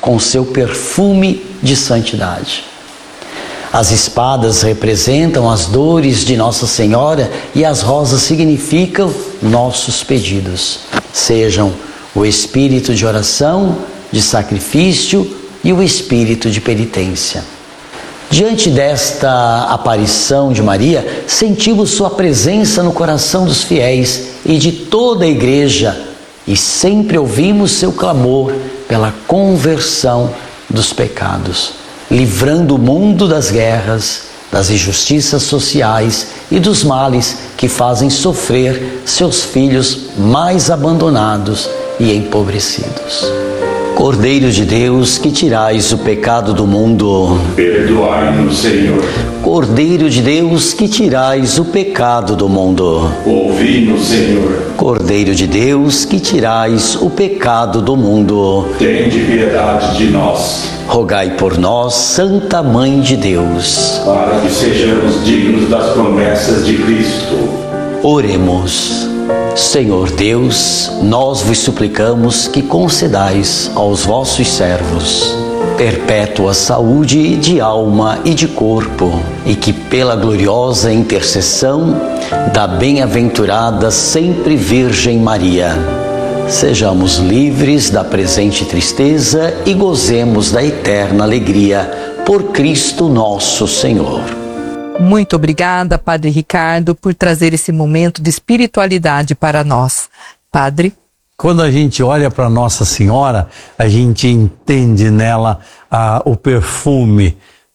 com seu perfume de santidade. As espadas representam as dores de Nossa Senhora e as rosas significam nossos pedidos. Sejam o espírito de oração, de sacrifício e o espírito de penitência. Diante desta aparição de Maria, sentimos sua presença no coração dos fiéis e de toda a Igreja e sempre ouvimos seu clamor pela conversão dos pecados, livrando o mundo das guerras, das injustiças sociais e dos males que fazem sofrer seus filhos mais abandonados e empobrecidos. Cordeiro de Deus, que tirais o pecado do mundo, perdoai-nos, Senhor. Cordeiro de Deus, que tirais o pecado do mundo, ouvi-nos, Senhor. Cordeiro de Deus, que tirais o pecado do mundo, tende piedade de nós. Rogai por nós, Santa Mãe de Deus, para que sejamos dignos das promessas de Cristo. Oremos. Senhor Deus, nós vos suplicamos que concedais aos vossos servos perpétua saúde de alma e de corpo, e que pela gloriosa intercessão da bem-aventurada sempre Virgem Maria, sejamos livres da presente tristeza e gozemos da eterna alegria por Cristo nosso Senhor. Muito obrigada, Padre Ricardo, por trazer esse momento de espiritualidade para nós. Padre? Quando a gente olha para Nossa Senhora, a gente entende nela o perfume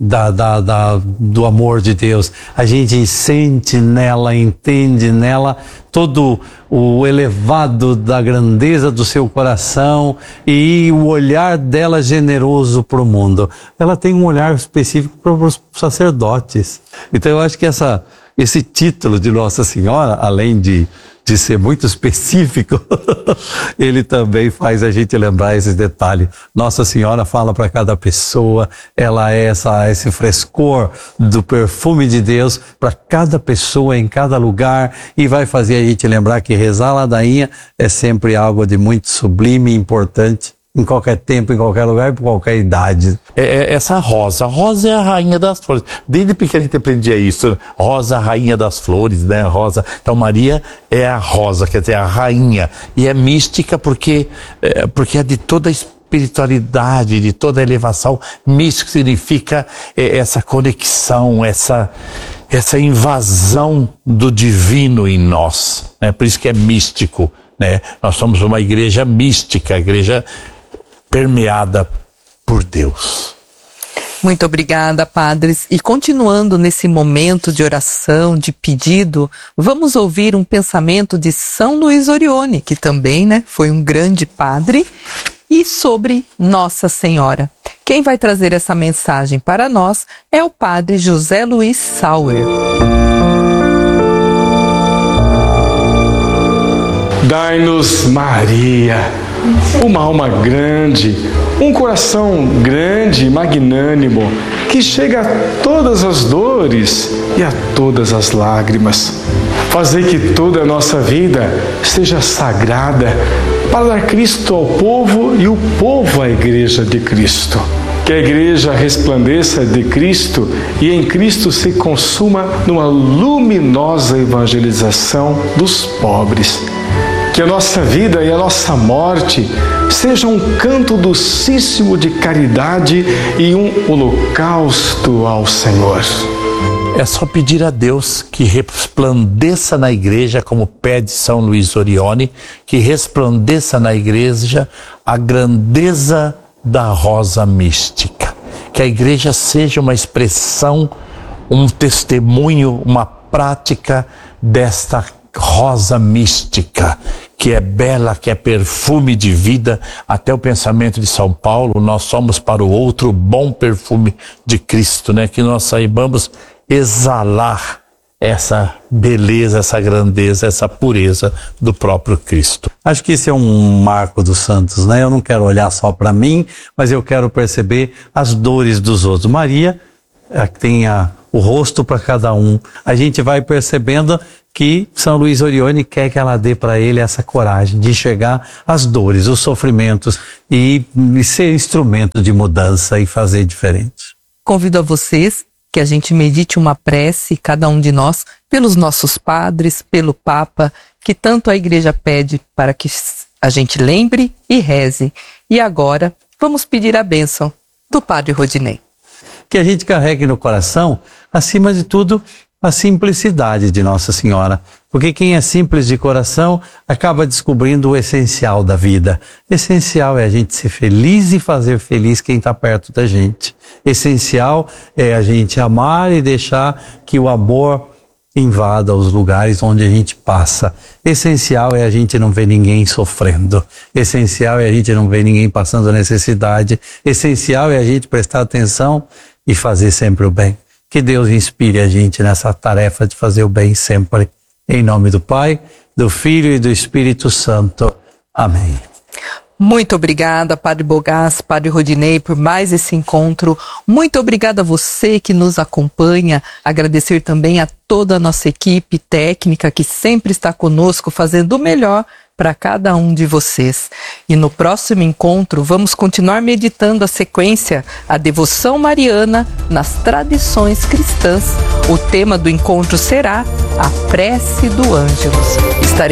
do amor de Deus. A gente sente nela, entende nela todo o elevado da grandeza do seu coração e o olhar dela generoso para o mundo. Ela tem um olhar específico para os sacerdotes. Então eu acho que esse título de Nossa Senhora, além de ser muito específico, ele também faz a gente lembrar esses detalhes. Nossa Senhora fala para cada pessoa, ela é esse frescor do perfume de Deus para cada pessoa, em cada lugar, e vai fazer a gente lembrar que rezar a ladainha é sempre algo de muito sublime e importante, em qualquer tempo, em qualquer lugar e por qualquer idade. Essa rosa é a rainha das flores. Desde pequeno a gente aprendia isso. Rosa, a rainha das flores, né? Rosa. Então Maria é a rosa, quer dizer, a rainha. E é mística porque é de toda a espiritualidade, de toda a elevação. Místico significa essa conexão, essa invasão do divino em nós. Né? Por isso que é místico. Né? Nós somos uma igreja mística, igreja permeada por Deus. Muito obrigada, padres. E continuando nesse momento de oração, de pedido, vamos ouvir um pensamento de São Luís Orione, que também, né, foi um grande padre, e sobre Nossa Senhora. Quem vai trazer essa mensagem para nós é o padre José Luiz Sauer. Dai-nos, Maria, uma alma grande, um coração grande e magnânimo, que chega a todas as dores e a todas as lágrimas. Fazei que toda a nossa vida seja sagrada para dar Cristo ao povo e o povo à Igreja de Cristo. Que a Igreja resplandeça de Cristo e em Cristo se consuma numa luminosa evangelização dos pobres. Que a nossa vida e a nossa morte sejam um canto docíssimo de caridade e um holocausto ao Senhor. É só pedir a Deus que resplandeça na igreja, como pede São Luís Orione, que resplandeça na igreja a grandeza da rosa mística. Que a igreja seja uma expressão, um testemunho, uma prática desta rosa mística, que é bela, que é perfume de vida. Até o pensamento de São Paulo, nós somos para o outro bom perfume de Cristo, né? Que nós saibamos exalar essa beleza, essa grandeza, essa pureza do próprio Cristo. Acho que esse é um marco dos santos, né? Eu não quero olhar só para mim, mas eu quero perceber as dores dos outros. Maria tem o rosto para cada um. A gente vai percebendo que São Luís Orione quer que ela dê para ele essa coragem de enxergar as dores, os sofrimentos e ser instrumento de mudança e fazer diferente. Convido a vocês que a gente medite uma prece, cada um de nós, pelos nossos padres, pelo Papa, que tanto a Igreja pede para que a gente lembre e reze. E agora, vamos pedir a bênção do Padre Rodinei. Que a gente carregue no coração, acima de tudo, a simplicidade de Nossa Senhora. Porque quem é simples de coração acaba descobrindo o essencial da vida. Essencial é a gente ser feliz e fazer feliz quem está perto da gente. Essencial é a gente amar e deixar que o amor invada os lugares onde a gente passa. Essencial é a gente não ver ninguém sofrendo. Essencial é a gente não ver ninguém passando necessidade. Essencial é a gente prestar atenção e fazer sempre o bem. Que Deus inspire a gente nessa tarefa de fazer o bem sempre. Em nome do Pai, do Filho e do Espírito Santo. Amém. Muito obrigada, Padre Bogás, Padre Rodinei, por mais esse encontro. Muito obrigada a você que nos acompanha. Agradecer também a toda a nossa equipe técnica que sempre está conosco, fazendo o melhor para cada um de vocês. E no próximo encontro vamos continuar meditando a sequência, a devoção mariana nas tradições cristãs. O tema do encontro será a prece do Ângelus. Estaremos